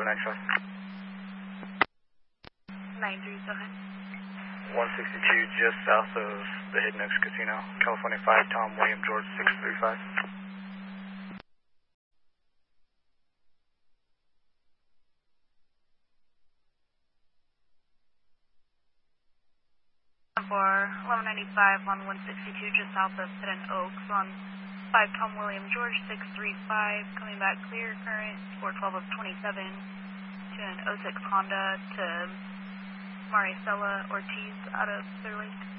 95. 93, go ahead. 162 just south of the Hidden Oaks Casino, California 5, Tom William George 635. For 1195 on 162 just south of Hidden Oaks on 5 Tom William George 635, coming back clear current 412 of 27 to an 06 Honda to Maricela Ortiz out of Clear Lake.